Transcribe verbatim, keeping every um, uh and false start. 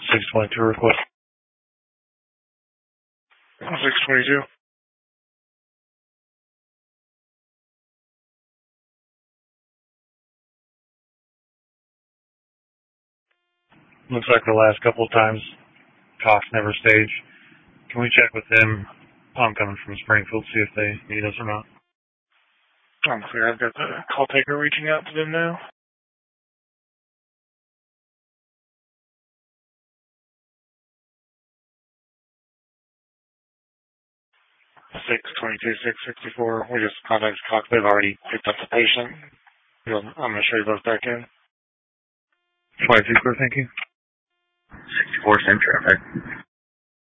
six twenty-two request. six twenty-two. Looks like the last couple of times Cox never staged. Can we check with them? I'm coming from Springfield, see if they need us or not. I'm clear. I've got the call taker reaching out to them now. six twenty-two, six sixty-four. We just contacted Cox. They've already picked up the patient. I'm going to show you both back in. twenty-two, clear, thank you. sixty-four, same traffic.